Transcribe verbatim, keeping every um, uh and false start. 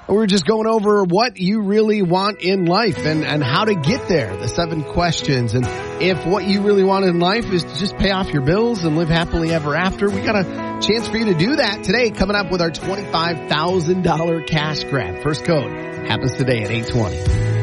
We were just going over what you really want in life and, and how to get there, the seven questions. And if what you really want in life is to just pay off your bills and live happily ever after, we got a chance for you to do that today, coming up with our twenty-five thousand dollars cash grab. First code happens today at eight twenty.